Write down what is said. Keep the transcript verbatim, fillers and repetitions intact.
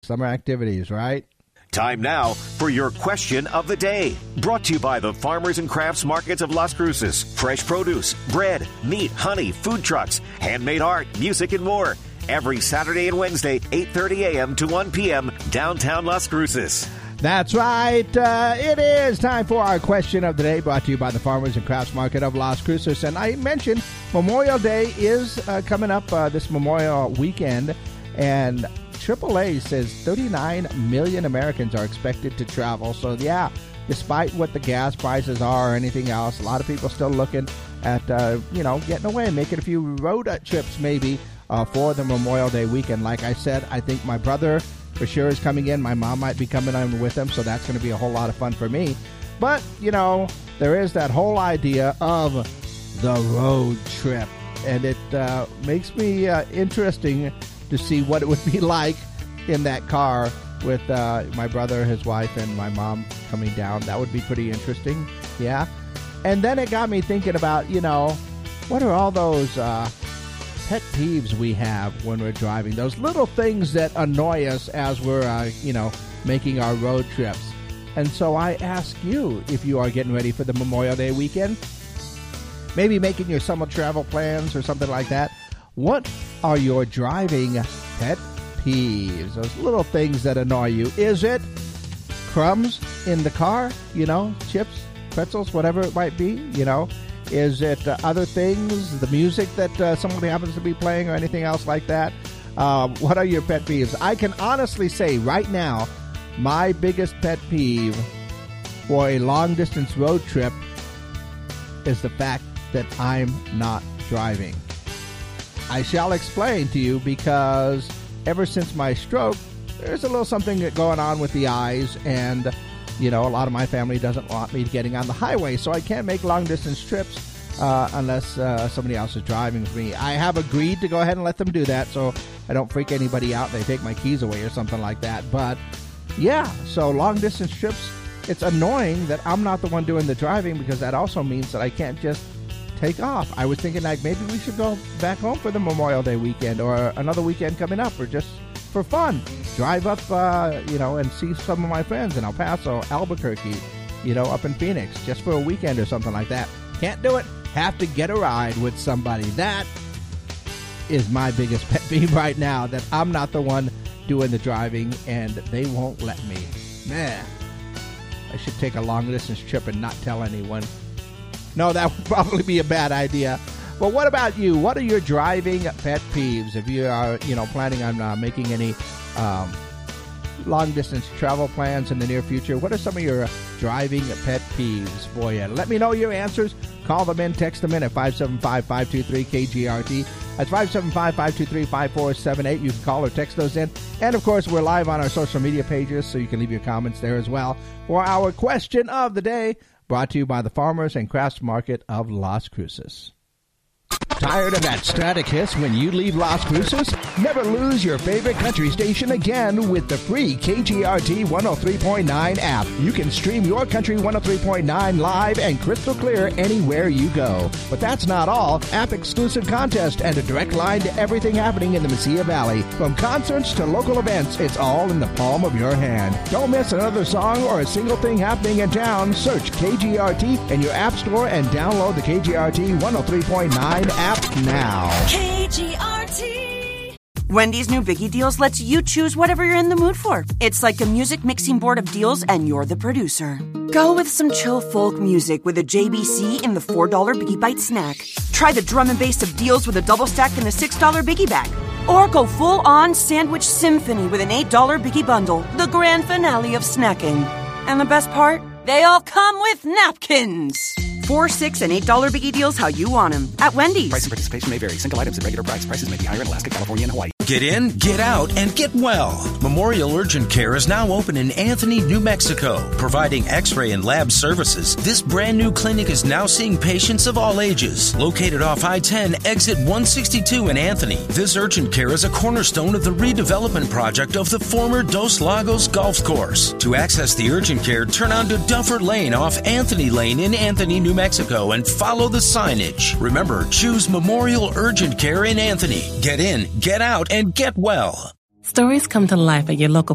Summer activities, right? Time now for your question of the day. Brought to you by the Farmers and Crafts Markets of Las Cruces. Fresh produce, bread, meat, honey, food trucks, handmade art, music, and more. Every Saturday and Wednesday, eight thirty a.m. to one p.m., downtown Las Cruces. That's right. Uh, it is time for our question of the day, brought to you by the Farmers and Crafts Market of Las Cruces. And I mentioned Memorial Day is uh, coming up uh, this Memorial weekend, and triple A says thirty-nine million Americans are expected to travel. So, yeah, despite what the gas prices are or anything else, a lot of people still looking at, uh, you know, getting away, making a few road trips maybe uh, for the Memorial Day weekend. Like I said, I think my brother for sure is coming in. My mom might be coming in with him, so that's going to be a whole lot of fun for me. But, you know, there is that whole idea of the road trip, and it uh, makes me uh, interesting to see what it would be like in that car with uh, my brother, his wife, and my mom coming down. That would be pretty interesting, yeah. And then it got me thinking about, you know, what are all those uh, pet peeves we have when we're driving? Those little things that annoy us as we're, uh, you know, making our road trips. And so I ask you, if you are getting ready for the Memorial Day weekend, maybe making your summer travel plans or something like that, what are your driving pet peeves? Those little things that annoy you. Is it crumbs in the car? You know, chips, pretzels, whatever it might be, you know? Is it uh, other things, the music that uh, somebody happens to be playing or anything else like that? Uh, what are your pet peeves? I can honestly say right now, my biggest pet peeve for a long-distance road trip is the fact that I'm not driving. I shall explain to you, because ever since my stroke, there's a little something going on with the eyes, and, you know, a lot of my family doesn't want me getting on the highway, so I can't make long-distance trips uh, unless uh, somebody else is driving with me. I have agreed to go ahead and let them do that, so I don't freak anybody out. They take my keys away or something like that. But, yeah, so long-distance trips, it's annoying that I'm not the one doing the driving, because that also means that I can't just take off. I was thinking like maybe we should go back home for the Memorial Day weekend, or another weekend coming up, or just for fun. Drive up, uh, you know, and see some of my friends in El Paso, Albuquerque, you know, up in Phoenix, just for a weekend or something like that. Can't do it. Have to get a ride with somebody. That is my biggest pet peeve right now, that I'm not the one doing the driving, and they won't let me. Man, I should take a long-distance trip and not tell anyone. No, that would probably be a bad idea. But what about you? What are your driving pet peeves? If you are, you know, planning on uh, making any um, long-distance travel plans in the near future, what are some of your driving pet peeves for you? Let me know your answers. Call them in, text them in at five seven five, five two three, K G R T. That's five seven five, five two three, five four seven eight. You can call or text those in. And, of course, we're live on our social media pages, so you can leave your comments there as well for our question of the day, brought to you by the Farmers and Crafts Market of Las Cruces. Tired of that static hiss when you leave Las Cruces? Never lose your favorite country station again with the free K G R T one oh three point nine app. You can stream your Country one oh three point nine live and crystal clear anywhere you go. But that's not all. App-exclusive contest and a direct line to everything happening in the Mesilla Valley. From concerts to local events, it's all in the palm of your hand. Don't miss another song or a single thing happening in town. Search K G R T in your app store and download the K G R T one oh three point nine app now. K G R T. Wendy's new Biggie Deals lets you choose whatever you're in the mood for. It's like a music mixing board of deals, and you're the producer. Go with some chill folk music with a J B C in the four dollar Biggie Bite snack. Try the drum and bass of deals with a double stack in the six dollar Biggie Bag. Or go full-on sandwich symphony with an eight dollar Biggie Bundle, the grand finale of snacking. And the best part? They all come with napkins. Four, six, and eight dollar Biggie Deals how you want them at Wendy's. Price and participation may vary. Single items at regular price. Prices may be higher in Alaska, California, and Hawaii. Get in, get out, and get well. Memorial Urgent Care is now open in Anthony, New Mexico, providing x-ray and lab services. This brand new clinic is now seeing patients of all ages. Located off I ten, exit one sixty-two in Anthony, this urgent care is a cornerstone of the redevelopment project of the former Dos Lagos Golf Course. To access the urgent care, turn onto Duffer Lane off Anthony Lane in Anthony, New Mexico, and follow the signage. Remember, choose Memorial Urgent Care in Anthony. Get in, get out, and get well. Stories come to life at your local